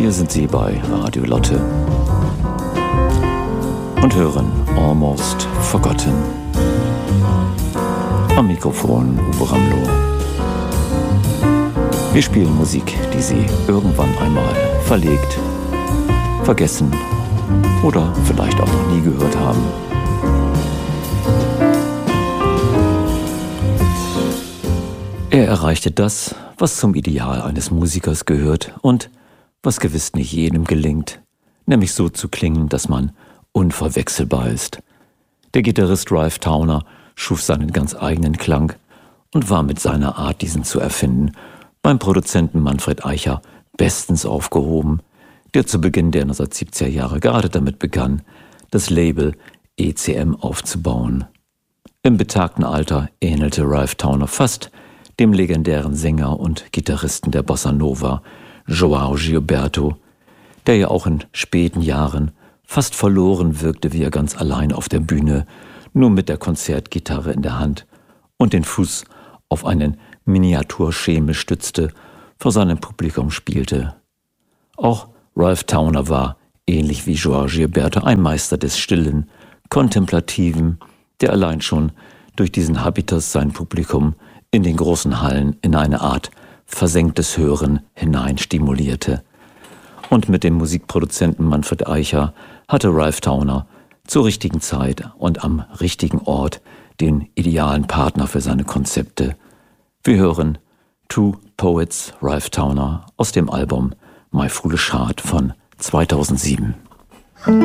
Hier sind Sie bei Radio Lotte und hören Almost Forgotten. Am Mikrofon Uwe Ramlow. Wir spielen Musik, die Sie irgendwann einmal verlegt, vergessen oder vielleicht auch noch nie gehört haben. Er erreichte das, was zum Ideal eines Musikers gehört und was gewiss nicht jedem gelingt, nämlich so zu klingen, dass man unverwechselbar ist. Der Gitarrist Ralph Towner schuf seinen ganz eigenen Klang und war mit seiner Art, diesen zu erfinden, beim Produzenten Manfred Eicher bestens aufgehoben, der zu Beginn der 1970er Jahre gerade damit begann, das Label ECM aufzubauen. Im betagten Alter ähnelte Ralph Towner fast dem legendären Sänger und Gitarristen der Bossa Nova, João Gilberto, der ja auch in späten Jahren fast verloren wirkte, wie er ganz allein auf der Bühne, nur mit der Konzertgitarre in der Hand und den Fuß auf einen Miniaturschemel stützte, vor seinem Publikum spielte. Auch Ralph Towner war, ähnlich wie João Gilberto, ein Meister des Stillen, Kontemplativen, der allein schon durch diesen Habitus sein Publikum in den großen Hallen in eine Art versenktes Hören hinein stimulierte. Und mit dem Musikproduzenten Manfred Eicher hatte Ralph Towner zur richtigen Zeit und am richtigen Ort den idealen Partner für seine Konzepte. Wir hören Two Poets, Ralph Towner, aus dem Album My Foolish Heart von 2007.